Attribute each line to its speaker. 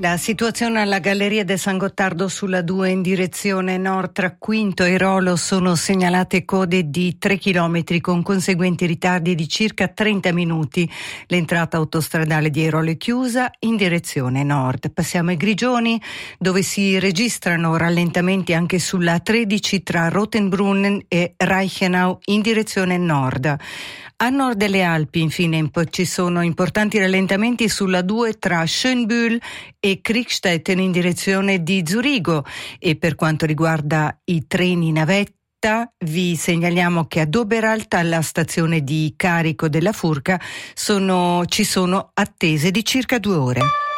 Speaker 1: La situazione alla Galleria del San Gottardo sulla 2 in direzione nord tra Quinto e Rolo sono segnalate code di 3 chilometri con conseguenti ritardi di circa 30 minuti. L'entrata autostradale di Rolo è chiusa in direzione nord. Passiamo ai Grigioni, dove si registrano rallentamenti anche sulla 13 tra Rotenbrunnen e Reichenau in direzione nord. A nord delle Alpi, infine, ci sono importanti rallentamenti sulla 2 tra Schönbühl e Kriegstetten in direzione di Zurigo. E per quanto riguarda i treni navetta, vi segnaliamo che ad Oberalta, alla stazione di carico della Furka, ci sono attese di circa 2 ore.